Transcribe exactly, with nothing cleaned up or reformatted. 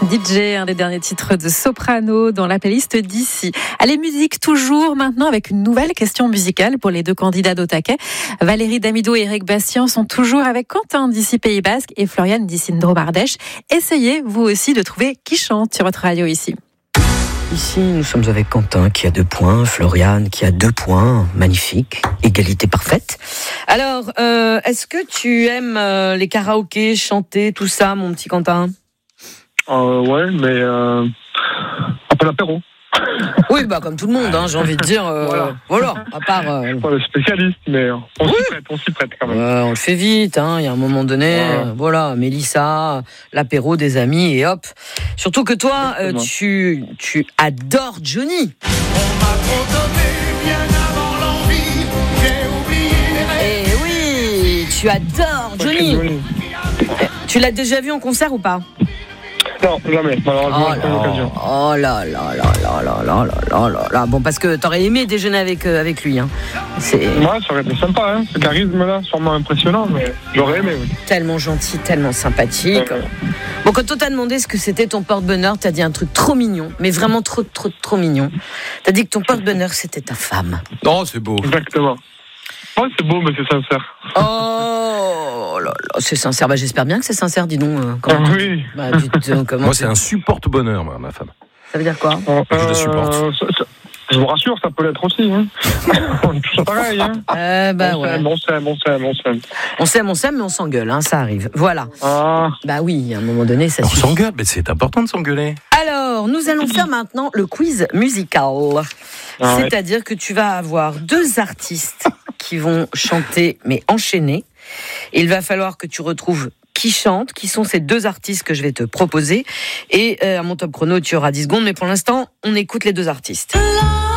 D J, un des derniers titres de Soprano dans la playlist d'ici. Allez, musique toujours maintenant avec une nouvelle question musicale pour les deux candidats d'Au Taquet. Valérie Damido et Eric Bastien sont toujours avec Quentin d'ici Pays Basque et Floriane d'ici Ndro-Bardèche. Essayez vous aussi de trouver qui chante sur votre radio ici. Ici, nous sommes avec Quentin qui a deux points, Floriane qui a deux points, magnifique, égalité parfaite. Alors, euh, est-ce que tu aimes euh, les karaokés, chanter, tout ça, mon petit Quentin ? Euh, ouais, mais euh, après l'apéro. Oui, bah comme tout le monde, hein, j'ai envie de dire. Euh, voilà. voilà, à part. Euh... Je suis pas le spécialiste, mais on oui. s'y prête, on s'y prête quand même. Euh, on le fait vite, hein. Il y a un moment donné, ouais. euh, voilà, Mélissa, l'apéro des amis et hop. Surtout que toi, euh, tu tu adores Johnny. On m'a trop donné bien avant l'envie, j'ai oublié les rêves. Et oui, tu adores Johnny. Johnny. Tu l'as déjà vu en concert ou pas? Non, jamais, malheureusement, oh, pas l'occasion. Oh là là là là là là là là là. Bon, parce que t'aurais aimé déjeuner avec, euh, avec lui, hein. C'est... Ouais, ça aurait été sympa, hein. Ce charisme-là, sûrement impressionnant, mais j'aurais aimé, oui. Tellement gentil, tellement sympathique. Ouais. Bon, quand on t'a demandé ce que c'était ton porte-bonheur, t'as dit un truc trop mignon, mais vraiment trop, trop, trop mignon. T'as dit que ton porte-bonheur, c'était ta femme. Oh, c'est beau. Exactement. Ouais, c'est beau, mais c'est sincère. Oh là là, c'est sincère. Bah, j'espère bien que c'est sincère, dis donc. Euh, ah, oui. Bah, du, euh, comment moi, c'est un supporte-bonheur, moi, ma femme. Ça veut dire quoi? euh, Je la supporte. Ça, ça, je vous rassure, ça peut l'être aussi. Hein. C'est pareil. Hein. Euh, bah, on, ouais. s'aime, on s'aime, on s'aime, on s'aime. On s'aime, on s'aime, mais on s'engueule, hein, ça arrive. Voilà. Ah. Bah oui, à un moment donné, ça on suffit. s'engueule, mais c'est important de s'engueuler. Alors, nous allons faire maintenant le quiz musical. Ah, c'est-à-dire ouais. que tu vas avoir deux artistes qui vont chanter, mais enchaîner. Il va falloir que tu retrouves qui chante, qui sont ces deux artistes que je vais te proposer. Et euh, à mon top chrono, tu auras dix secondes, mais pour l'instant, on écoute les deux artistes.